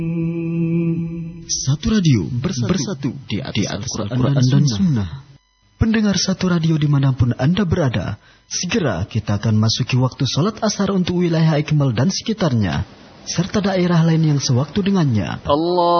Satu radio bersatu di atas Al-Quran dan Sunnah. Pendengar Satu Radio dimanapun Anda berada, segera kita akan masuki waktu sholat asar untuk wilayah Ikmal dan sekitarnya, serta daerah lain yang sewaktu dengannya. Allah